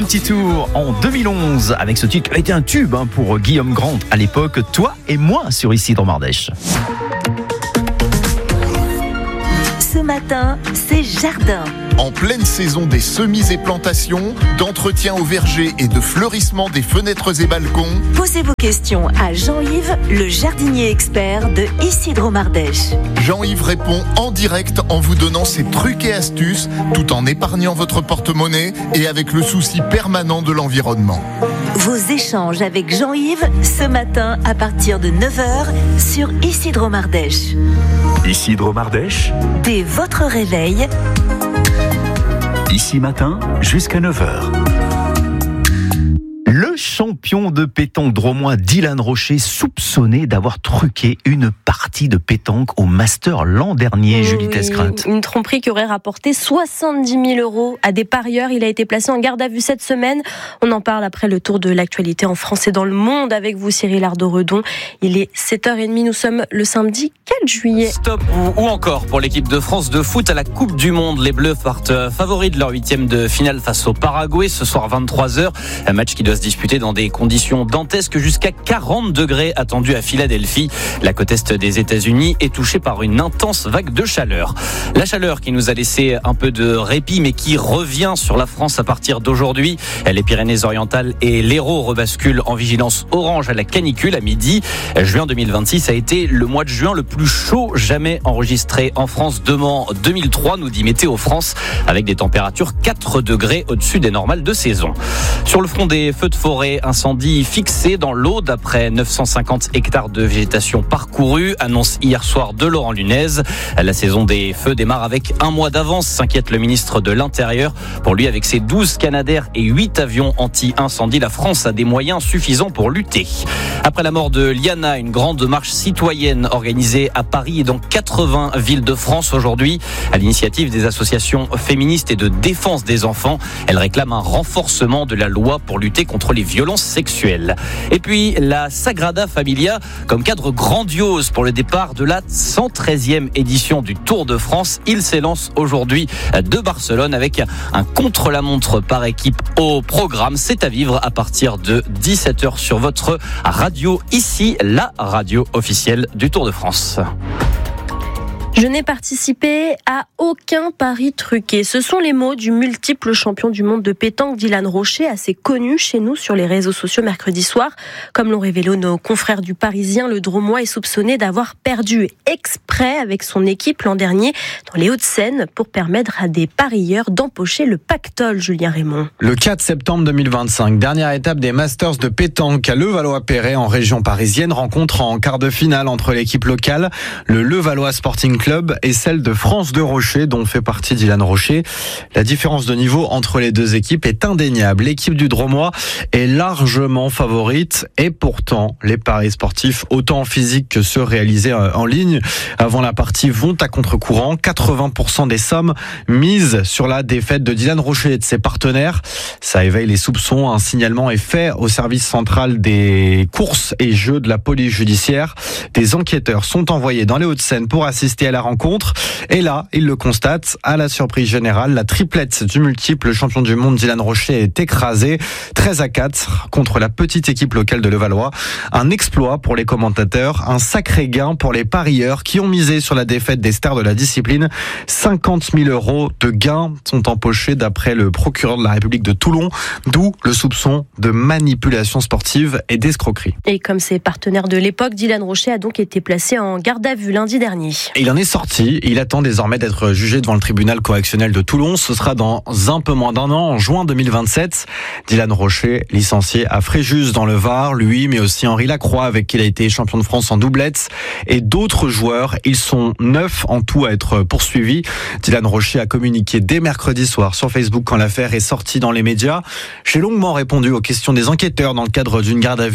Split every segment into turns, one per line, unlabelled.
petit tour en 2011 avec ce titre qui a été un tube pour Guillaume Grant à l'époque. Toi et moi sur Isidre Mardèche.
Ce matin, c'est jardin.
En pleine saison des semis et plantations, d'entretien au verger et de fleurissement des fenêtres et balcons,
Posez vos questions à Jean-Yves, le jardinier expert de Isidre Mardèche.
Jean-Yves répond en direct en vous donnant ses trucs et astuces, tout en épargnant votre porte-monnaie et avec le souci permanent de l'environnement.
Vos échanges avec Jean-Yves ce matin à partir de 9h sur Isidre Mardèche.
Isidre Mardèche,
Dès votre réveil,
ici matin jusqu'à 9h.
Le champion de pétanque drômois Dylan Rocher soupçonné d'avoir truqué une partie de pétanque au Master l'an dernier. Julie Tescrat.
Une tromperie qui aurait rapporté 70 000 € à des parieurs. Il a été placé en garde à vue cette semaine. On en parle après le tour de l'actualité en France et dans le monde avec vous, Cyril Ardo-Redon. Il est 7h30, nous sommes le samedi 4 juillet.
Stop ou encore pour l'équipe de France de foot à la Coupe du Monde. Les Bleus partent favoris de leur 8e de finale face au Paraguay ce soir 23h. Un match qui doit se disputer dans des conditions dantesques, jusqu'à 40 degrés attendus à Philadelphie. La côte est des États-Unis est touchée par une intense vague de chaleur. La chaleur qui nous a laissé un peu de répit mais qui revient sur la France à partir d'aujourd'hui. Les Pyrénées-Orientales et l'Hérault rebasculent en vigilance orange à la canicule à midi. Juin 2026 a été le mois de juin le plus chaud jamais enregistré en France depuis 2003, nous dit Météo France, avec des températures 4 degrés au-dessus des normales de saison. Sur le front des feux de forêt, incendie fixé dans l'Aude après 950 hectares de végétation parcourus, annonce hier soir de Laurent Lunez. La saison des feux démarre avec un mois d'avance, s'inquiète le ministre de l'Intérieur. Pour lui, avec ses 12 Canadair et 8 avions anti-incendie, la France a des moyens suffisants pour lutter. Après la mort de Liana, une grande marche citoyenne organisée à Paris et dans 80 villes de France aujourd'hui, à l'initiative des associations féministes et de défense des enfants. Elle réclame un renforcement de la loi pour lutter contre les violences sexuelles. Et puis la Sagrada Familia comme cadre grandiose pour le départ de la 113e édition du Tour de France. Il s'élance aujourd'hui de Barcelone avec un contre-la-montre par équipe au programme. C'est à vivre à partir de 17h sur votre radio, ici la radio officielle du Tour de France.
Je n'ai participé à aucun pari truqué. Ce sont les mots du multiple champion du monde de pétanque Dylan Rocher, assez connu chez nous sur les réseaux sociaux mercredi soir. Comme l'ont révélé nos confrères du Parisien, le Drômois est soupçonné d'avoir perdu exprès avec son équipe l'an dernier dans les Hauts-de-Seine pour permettre à des parieurs d'empocher le pactole, Julien Raymond.
Le 4 septembre 2025, dernière étape des Masters de pétanque à Levallois-Perret en région parisienne, rencontre en quart de finale entre l'équipe locale, le Levallois Sporting Club, et celle de France de Rocher dont fait partie Dylan Rocher. La différence de niveau entre les deux équipes est indéniable. L'équipe du Drômois est largement favorite et pourtant les paris sportifs autant physiques que ceux réalisés en ligne avant la partie vont à contre-courant. 80% des sommes mises sur la défaite de Dylan Rocher et de ses partenaires. Ça éveille les soupçons. Un signalement est fait au service central des courses et jeux de la police judiciaire. Des enquêteurs sont envoyés dans les Hauts-de-Seine pour assister à la rencontre. Et là, ils le constatent, à la surprise générale, la triplette du multiple champion du monde Dylan Rocher est écrasée 13-4 contre la petite équipe locale de Levallois. Un exploit pour les commentateurs, un sacré gain pour les parieurs qui ont misé sur la défaite des stars de la discipline. 50 000 € de gains sont empochés d'après le procureur de la République de Toulon, d'où le soupçon de manipulation sportive et d'escroquerie.
Et comme ses partenaires de l'époque, Dylan Rocher a donc été placé en garde à vue lundi dernier.
Il en est sorti. Il attend désormais d'être jugé devant le tribunal correctionnel de Toulon. Ce sera dans un peu moins d'un an, en juin 2027. Dylan Rocher, licencié à Fréjus dans le Var, lui, mais aussi Henri Lacroix, avec qui il a été champion de France en doublette, et d'autres joueurs. Ils sont 9 en tout à être poursuivis. Dylan Rocher a communiqué dès mercredi soir sur Facebook quand l'affaire est sortie dans les médias. J'ai longuement répondu aux questions des enquêteurs dans le cadre d'une garde à vue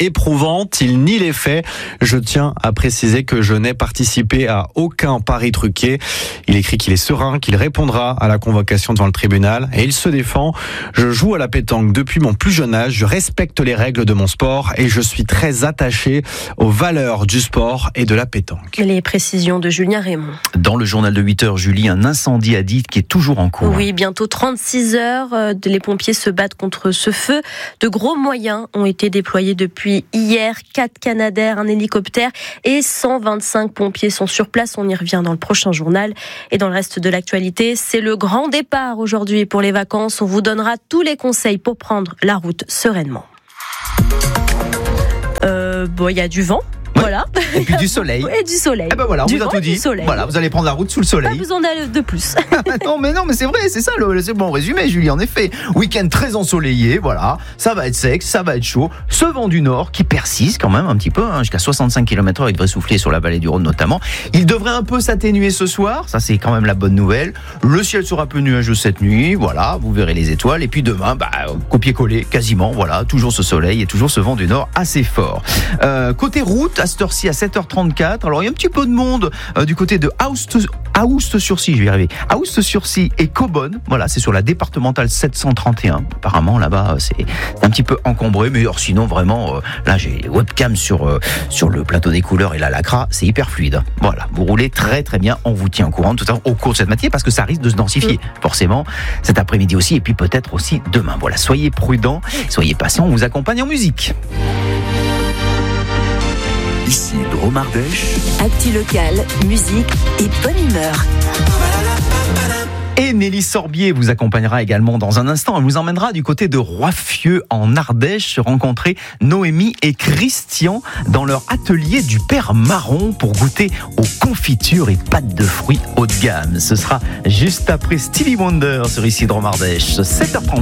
éprouvante. Il nie les faits. Je tiens à préciser que je n'ai participé à aucun pari truqué. Il écrit qu'il est serein, qu'il répondra à la convocation devant le tribunal et il se défend. Je joue à la pétanque depuis mon plus jeune âge. Je respecte les règles de mon sport et je suis très attaché aux valeurs du sport et de la pétanque.
Les précisions de Julien Raymond.
Dans le journal de 8h, Julie, un incendie à Dites qui est toujours en cours.
Oui, bientôt 36 heures. Les pompiers se battent contre ce feu. De gros moyens ont été déployés depuis hier. 4 Canadair, un hélicoptère et 125 pompiers sont sur place. On y revient dans le prochain journal. Et dans le reste de l'actualité, c'est le grand départ aujourd'hui pour les vacances. On vous donnera tous les conseils pour prendre la route sereinement. Il y a du vent.
Ouais.
Voilà.
Et puis du soleil.
Et du soleil.
Eh ben voilà, on
du
vous a tout dit. Voilà, vous allez prendre la route sous le soleil.
Pas besoin d'aller de plus.
non, mais c'est vrai, c'est ça c'est bon résumé, Julie, en effet. Week-end très ensoleillé, voilà. Ça va être sec, ça va être chaud. Ce vent du nord qui persiste quand même un petit peu, jusqu'à 65 km/h, il devrait souffler sur la vallée du Rhône notamment. Il devrait un peu s'atténuer ce soir, ça c'est quand même la bonne nouvelle. Le ciel sera peu nuageux cette nuit, voilà, vous verrez les étoiles. Et puis demain, copier-coller, quasiment, voilà, toujours ce soleil et toujours ce vent du nord assez fort. Côté route, à cette heure-ci, à 7h34, alors il y a un petit peu de monde du côté de Aoust-sur-Scie, je vais y arriver. Aoust-sur-Scie et Cobonne, voilà, c'est sur la départementale 731. Apparemment, là-bas, c'est un petit peu encombré, mais sinon, vraiment, là, j'ai les webcams sur le plateau des couleurs et la Lacra, c'est hyper fluide. Voilà, vous roulez très très bien, on vous tient au courant tout à l'heure au cours de cette matinée, parce que ça risque de se densifier, forcément, cet après-midi aussi, et puis peut-être aussi demain. Voilà, soyez prudents, soyez patients, on vous accompagne en musique.
Ici Dromardèche.
Actu locale, musique et bonne humeur.
Et Nelly Sorbier vous accompagnera également dans un instant. Elle vous emmènera du côté de Roiffieux en Ardèche rencontrer Noémie et Christian dans leur atelier du Père Marron pour goûter aux confitures et pâtes de fruits haut de gamme. Ce sera juste après Stevie Wonder sur Ici Dromardèche, 7h30.